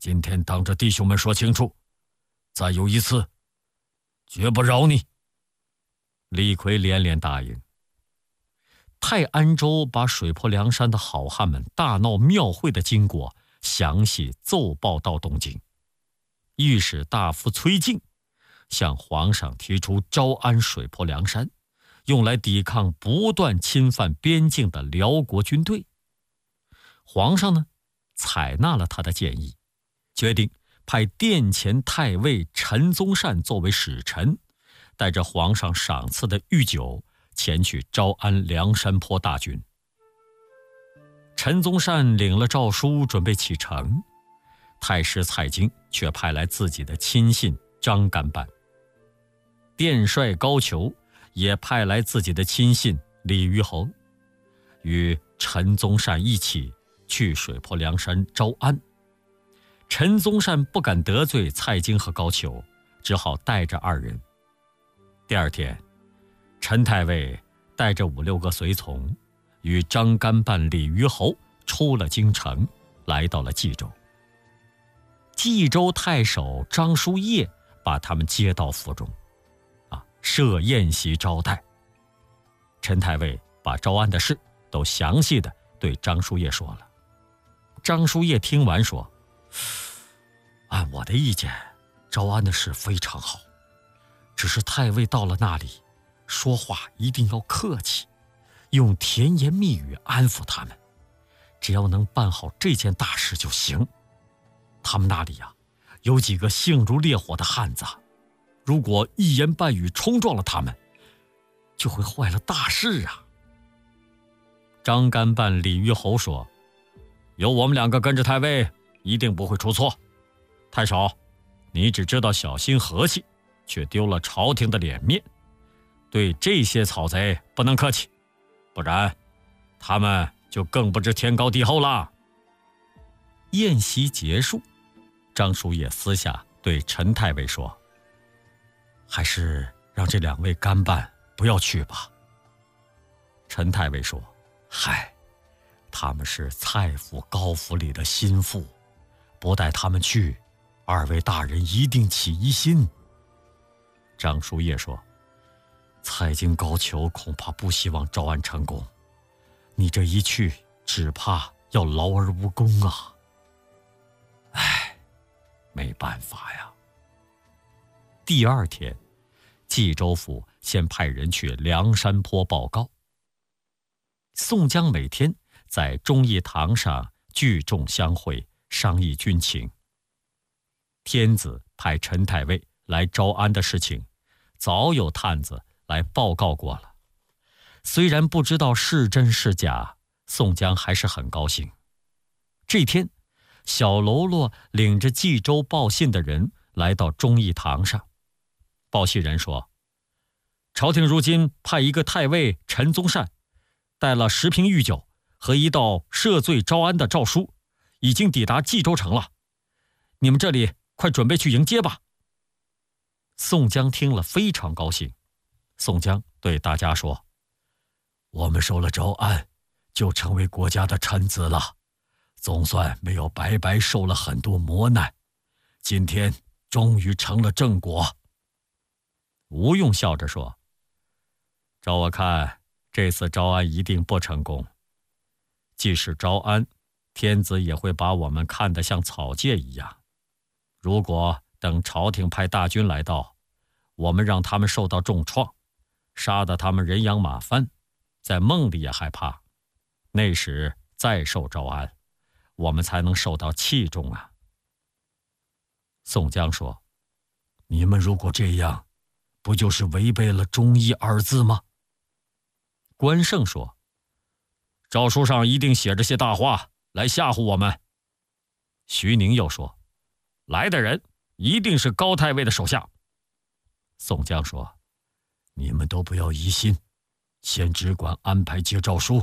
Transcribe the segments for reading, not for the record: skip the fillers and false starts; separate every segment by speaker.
Speaker 1: 今天当着弟兄们说清楚，再有一次，绝不饶你。李逵连连答应。泰安州把水泊梁山的好汉们大闹庙会的经过详细奏报到东京。御史大夫崔敬向皇上提出招安水泊梁山，用来抵抗不断侵犯边境的辽国军队。皇上呢，采纳了他的建议，决定派殿前太尉陈宗善作为使臣，带着皇上赏赐的御酒前去招安梁山泊大军。陈宗善领了诏书准备启程，太师蔡京却派来自己的亲信张干办，殿帅高俅也派来自己的亲信李虞侯，与陈宗善一起去水泊梁山招安。陈宗善不敢得罪蔡京和高俅，只好带着二人。第二天，陈太尉带着5-6个随从，与张干办、李虞侯出了京城，来到了冀州。冀州太守张叔夜把他们接到府中，设宴席招待。陈太尉把招安的事都详细的对张叔夜说了。张叔夜听完说：按我的意见，招安的事非常好，只是太尉到了那里，说话一定要客气，用甜言蜜语安抚他们，只要能办好这件大事就行。他们那里有几个性如烈火的汉子，如果一言半语冲撞了他们，就会坏了大事啊。张干办、李虞侯说：有我们2个跟着太尉，一定不会出错。太守，你只知道小心和气，却丢了朝廷的脸面，对这些草贼不能客气，不然他们就更不知天高地厚了。宴席结束，张叔夜私下对陈太尉说：还是让这2位干办不要去吧。陈太尉说：嗨，他们是蔡府高府里的心腹，不带他们去，2位大人一定起疑心。张叔夜说：蔡京、高俅恐怕不希望招安成功，你这一去，只怕要劳而无功啊。唉，没办法呀。第二天，冀州府先派人去梁山泊报告。宋江每天在忠义堂上聚众相会，商议军情。天子派陈太尉来招安的事情，早有探子来报告过了。虽然不知道是真是假，宋江还是很高兴。这天，小喽啰领着冀州报信的人来到忠义堂上。报信人说：朝廷如今派一个太尉陈宗善，带了10瓶御酒和一道赦罪招安的诏书，已经抵达冀州城了。你们这里快准备去迎接吧。宋江听了非常高兴。宋江对大家说：我们受了招安，就成为国家的臣子了，总算没有白白受了很多磨难，今天终于成了正果。吴用笑着说：照我看，这次招安一定不成功。即使招安，天子也会把我们看得像草芥一样。如果等朝廷派大军来到，我们让他们受到重创，杀得他们人仰马翻，在梦里也害怕，那时再受招安，我们才能受到器重啊。宋江说：你们如果这样，不就是违背了忠义2字吗？关胜说：诏书上一定写着些大话来吓唬我们。徐宁又说：来的人一定是高太尉的手下。宋江说：你们都不要疑心，先只管安排接诏书。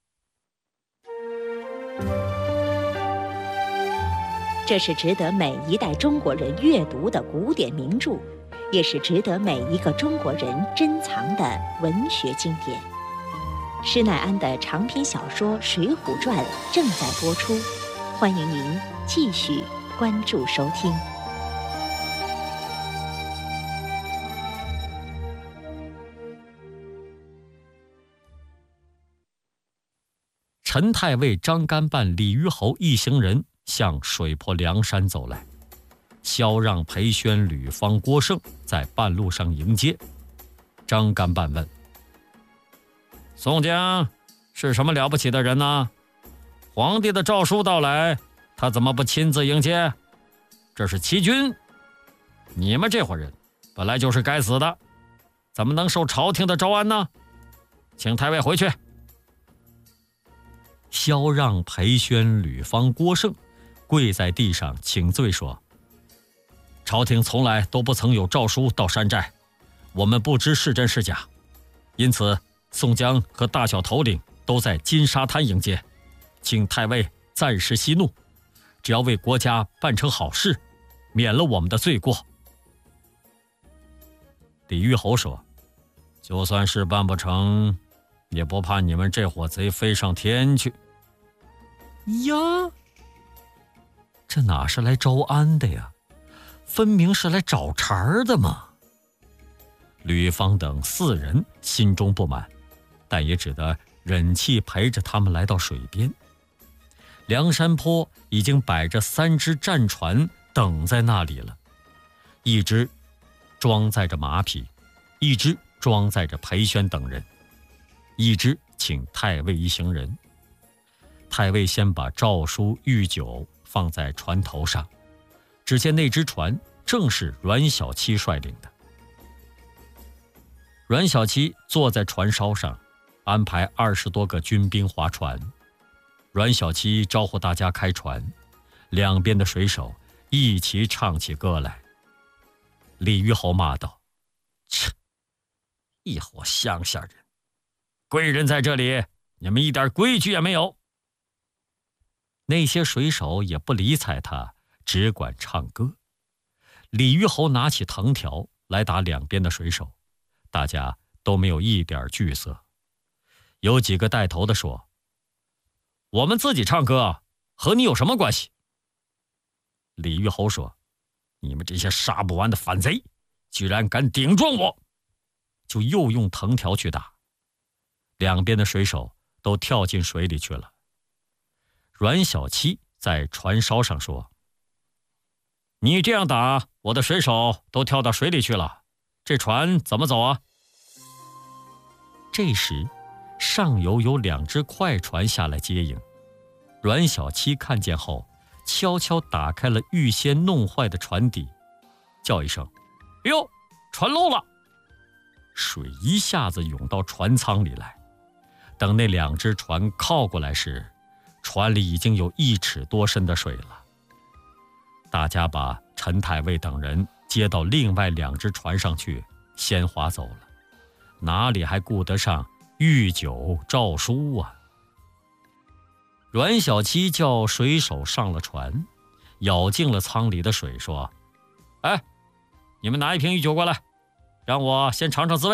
Speaker 2: 这是值得每一代中国人阅读的古典名著，也是值得每一个中国人珍藏的文学经典。施耐庵的长篇小说《水浒传》正在播出，欢迎您继续关注收听。
Speaker 1: 陈太尉、张干办、李虞侯一行人向水泊梁山走来，萧让、裴宣、吕方、郭盛在半路上迎接。张干办问：宋江是什么了不起的人呢？皇帝的诏书到来，他怎么不亲自迎接？这是欺君！你们这伙人本来就是该死的，怎么能受朝廷的诏安呢？请太尉回去。萧让、裴宣、吕方、郭盛跪在地上请罪说：朝廷从来都不曾有诏书到山寨，我们不知是真是假，因此宋江和大小头领都在金沙滩迎接，请太尉暂时息怒，只要为国家办成好事，免了我们的罪过。李虞侯说：就算是办不成，也不怕你们这伙贼飞上天去。呀，这哪是来招安的呀，分明是来找茬的嘛。吕方等4人心中不满，但也只得忍气陪着他们来到水边。梁山坡已经摆着3只战船等在那里了，一只装载着马匹，一只装载着裴宣等人，一只请太尉一行人。太尉先把诏书、御酒放在船头上，只见那只船正是阮小七率领的。阮小七坐在船梢上，安排20多个军兵划船。阮小七招呼大家开船，两边的水手一起唱起歌来。李虞侯骂道：切，一伙乡下人，贵人在这里，你们一点规矩也没有。那些水手也不理睬他，只管唱歌。李虞侯拿起藤条来打两边的水手，大家都没有一点惧色。有几个带头的说：我们自己唱歌，和你有什么关系？李虞侯说：你们这些杀不完的反贼，居然敢顶撞我！就又用藤条去打。两边的水手都跳进水里去了。阮小七在船梢上说：你这样打，我的水手都跳到水里去了，这船怎么走啊？这时上游有2只快船下来接应。阮小七看见后，悄悄打开了预先弄坏的船底，叫一声：哟，船漏了！水一下子涌到船舱里来。等那2只船靠过来时，船里已经有1尺多深的水了。大家把陈太尉等人接到另外2只船上去，先划走了，哪里还顾得上御酒诏书啊？阮小七叫水手上了船，舀净了舱里的水，说：哎，你们拿1瓶御酒过来，让我先尝尝滋味。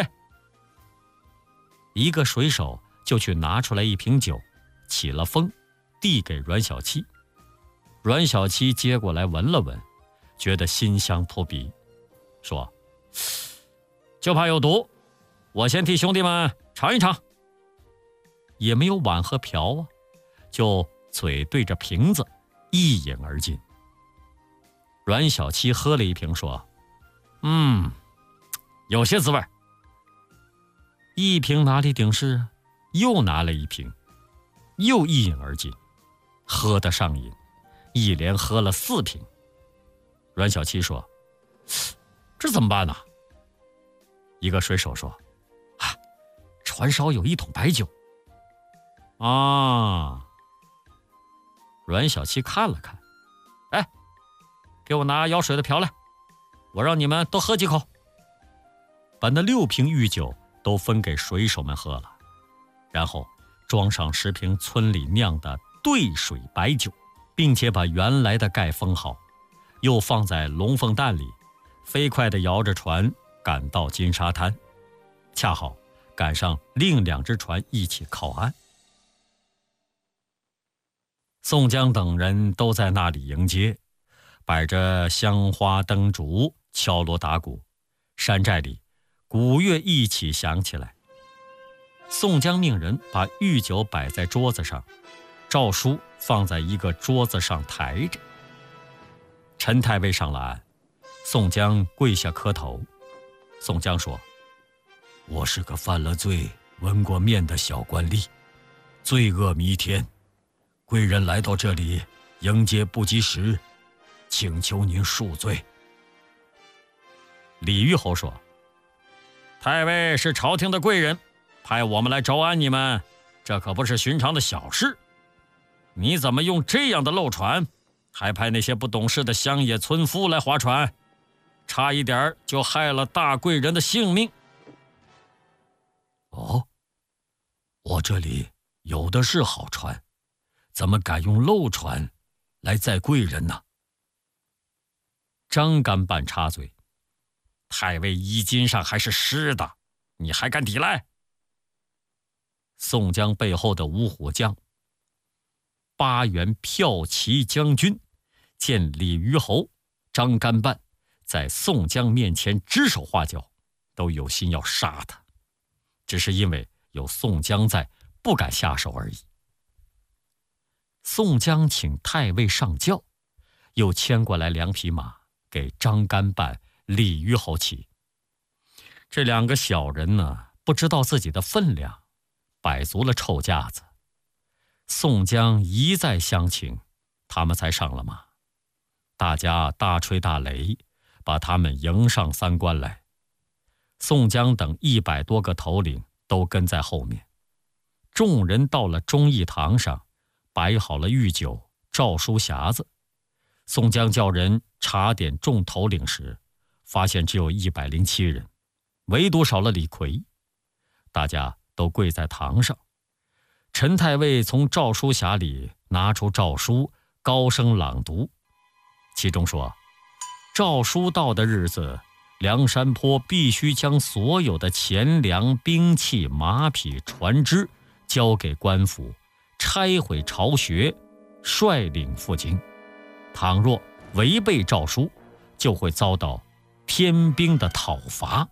Speaker 1: 一个水手就去拿出来1瓶酒，起了风，递给阮小七。阮小七接过来闻了闻，觉得馨香扑鼻，说：就怕有毒，我先替兄弟们尝一尝。也没有碗和瓢啊，就嘴对着瓶子一饮而尽。阮小七喝了1瓶，说：有些滋味。1瓶哪里顶事啊，又拿了1瓶，又一饮而尽，喝得上瘾，一连喝了4瓶。阮小七说：这怎么办呢？一个水手说：船梢有1桶白酒。阮小七看了看，哎，给我拿舀水的瓢来，我让你们多喝几口。把那6瓶御酒都分给水手们喝了，然后装上10瓶村里酿的兑水白酒，并且把原来的盖封好，又放在龙凤担里，飞快地摇着船赶到金沙滩，恰好赶上另2只船一起靠岸。宋江等人都在那里迎接， 摆着香花灯烛，敲锣打鼓，山寨里鼓乐一起响起来。宋江命人把御酒摆在桌子上，诏书放在一个桌子上抬着。陈太尉上了岸，宋江跪下磕头。宋江说：“我是个犯了罪、闻过面的小官吏，罪恶弥天，贵人来到这里迎接不及时，请求您恕罪。”李虞侯说：“太尉是朝廷的贵人，派我们来招安你们，这可不是寻常的小事。你怎么用这样的漏船，还派那些不懂事的乡野村夫来划船，差一点就害了大贵人的性命。”哦，我这里有的是好船，怎么敢用漏船来载贵人呢？张干办插嘴：“太尉衣襟上还是湿的，你还敢抵赖？”宋江背后的五虎将8员骠骑将军见李虞侯、张干办在宋江面前指手画脚，都有心要杀他，只是因为有宋江在，不敢下手而已。宋江请太尉上轿，又牵过来2匹马给张干办、李虞侯骑。这2个小人呢，不知道自己的分量，摆足了臭架子。宋江一再相请，他们才上了马。大家大吹大擂，把他们迎上3关来。宋江等100多个头领都跟在后面。众人到了忠义堂上，摆好了御酒、诏书匣子。宋江叫人查点众头领时，发现只有107人，唯独少了李逵。大家都跪在堂上。陈太尉从诏书匣里拿出诏书，高声朗读。其中说，诏书到的日子，梁山泊必须将所有的钱粮、兵器、马匹、船只交给官府，拆毁巢穴，率领赴京。倘若违背诏书，就会遭到天兵的讨伐。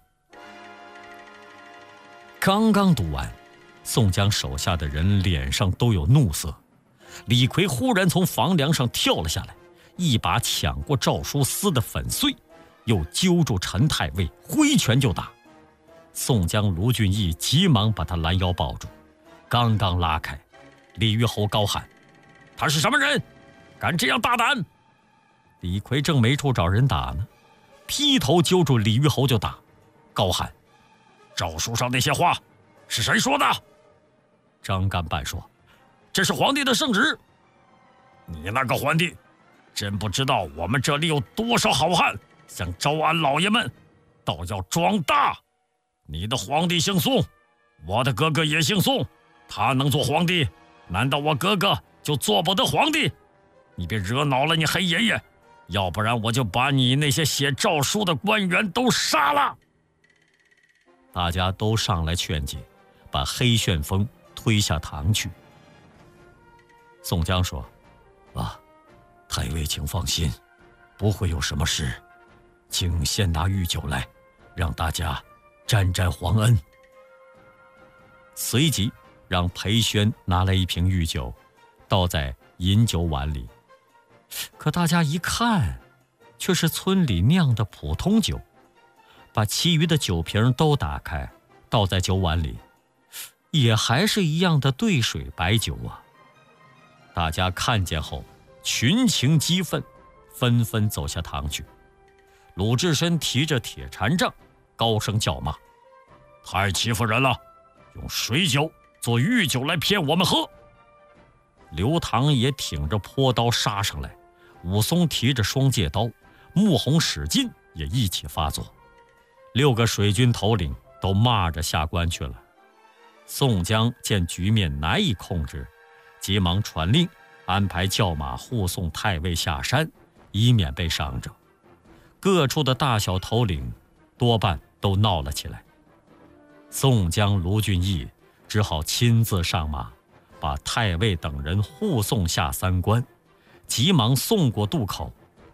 Speaker 1: 刚刚读完，宋江手下的人脸上都有怒色。李逵忽然从房梁上跳了下来，一把抢过诏书，撕得粉碎，又揪住陈太尉，挥拳就打。宋江、卢俊义急忙把他拦腰抱住，刚刚拉开，李虞侯高喊：“他是什么人？敢这样大胆！”李逵正没处找人打呢，劈头揪住李虞侯就打，高喊：“诏书上那些话是谁说的？”张干办说：“这是皇帝的圣旨。”“你那个皇帝，真不知道我们这里有多少好汉，想招安老爷们，倒要装大。你的皇帝姓宋，我的哥哥也姓宋，他能做皇帝，难道我哥哥就做不得皇帝？你别惹恼了你黑爷爷，要不然我就把你那些写诏书的官员都杀了。”大家都上来劝解，把黑旋风推下堂去。宋江说：“太尉请放心，不会有什么事，请先拿御酒来，让大家沾沾皇恩。”随即让裴宣拿来1瓶御酒，倒在饮酒碗里。可大家一看，却是村里酿的普通酒。把其余的酒瓶都打开，倒在酒碗里，也还是一样的兑水白酒啊！大家看见后，群情激愤，纷纷走下堂去。鲁智深提着铁禅杖，高声叫骂：“太欺负人了！用水酒做御酒来骗我们喝！”刘唐也挺着坡刀杀上来，武松提着双戒刀，穆弘、史进也一起发作。6个水军头领都骂着下关去了。宋江见局面难以控制，急忙传令，安排轿马护送太尉下山，以免被伤着。各处的大小头领多半都闹了起来。宋江、卢俊义只好亲自上马，把太尉等人护送下3关，急忙送过渡口，